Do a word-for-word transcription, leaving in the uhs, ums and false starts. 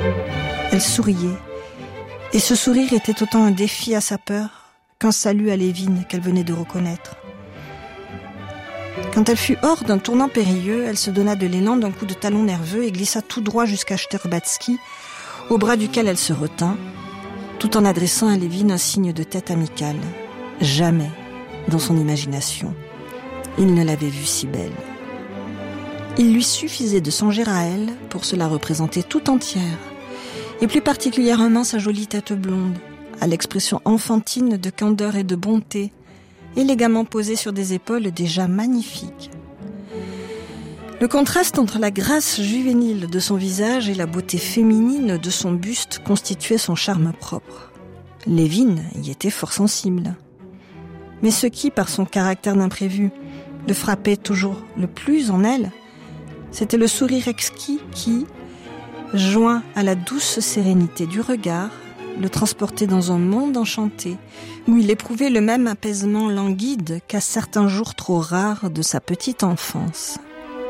Elle souriait, et ce sourire était autant un défi à sa peur qu'un salut à Lévin qu'elle venait de reconnaître. Quand elle fut hors d'un tournant périlleux, elle se donna de l'élan d'un coup de talon nerveux et glissa tout droit jusqu'à Shterbatsky, au bras duquel elle se retint, tout en adressant à Lévin un signe de tête amical. Jamais, dans son imagination, il ne l'avait vue si belle. Il lui suffisait de songer à elle pour se la représenter tout entière, et plus particulièrement sa jolie tête blonde, à l'expression enfantine de candeur et de bonté, élégamment posée sur des épaules déjà magnifiques. Le contraste entre la grâce juvénile de son visage et la beauté féminine de son buste constituait son charme propre. Lévin y était fort sensible. Mais ce qui, par son caractère d'imprévu, le frappait toujours le plus en elle, c'était le sourire exquis qui, joint à la douce sérénité du regard, le transportait dans un monde enchanté, où il éprouvait le même apaisement languide qu'à certains jours trop rares de sa petite enfance.